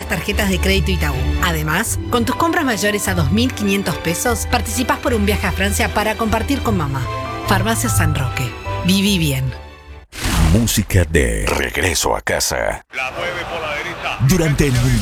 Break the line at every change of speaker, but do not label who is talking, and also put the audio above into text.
las tarjetas de crédito Itaú. Además, con tus compras mayores a 2.500 pesos, participás por un viaje a Francia para compartir con mamá. Farmacia San Roque. Viví bien.
Música de Regreso a Casa.
La mueve por la derecha.
Durante el